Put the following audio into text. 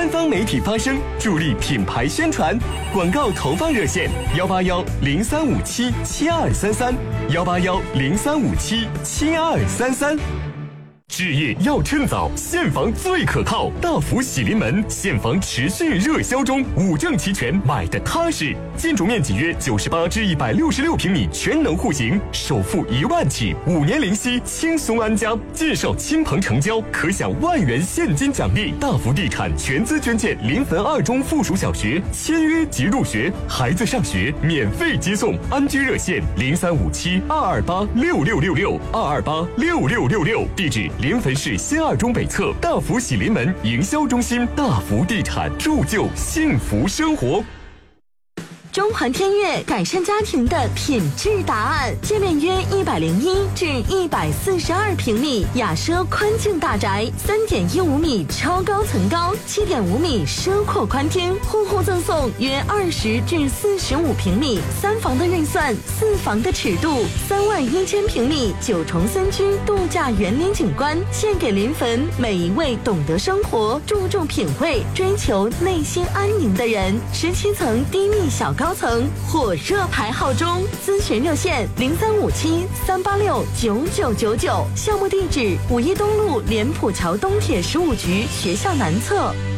官方媒体发声，助力品牌宣传。广告投放热线：181-0357-7233，181-0357-7233。置业要趁早，现房最可靠。大福喜临门，现房持续热销中，5证齐全，买的踏实。建筑面积约98至166平米，全能户型，首付1万起，5年零息，轻松安家。介绍亲朋成交，可享1万元现金奖励。大福地产全资捐建临汾2中附属小学，签约即入学，孩子上学免费接送。安居热线：0357-228-6666，228-6666。地址：临汾市新2中北侧大福喜临门营销中心。大福地产，铸就幸福生活。 中环天悦改善家庭的品质答案，界面约101至142平米，雅奢宽境大宅，3.15米超高层高，7.5米奢阔宽厅，户户赠送约20至45平米，3房的预算，4房的尺度，31000平米9重3居度假园林景观，献给临汾每一位懂得生活、注重品味、追求内心安宁的人。17层低密小高层火热排号中，咨询热线0357-386-9999，项目地址5一东路莲浦桥东铁15局学校南侧。